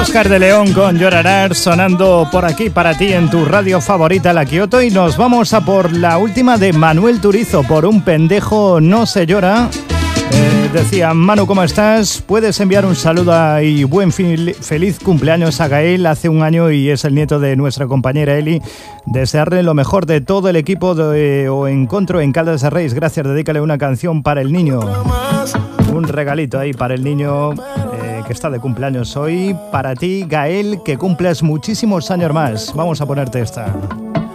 Oscar de León con Llorarás sonando por aquí para ti en tu radio favorita, La Quioto, y nos vamos a por la última de Manuel Turizo, Por un pendejo no se llora. Decía, Manu, ¿cómo estás? Puedes enviar un saludo y feliz cumpleaños a Gael, hace un año y es el nieto de nuestra compañera Eli. Desearle lo mejor de todo el equipo de O Encontro en Caldas de Reis. Gracias, dedícale una canción para el niño. Un regalito ahí para el niño que está de cumpleaños hoy. Para ti, Gael, que cumples muchísimos años más. Vamos a ponerte esta.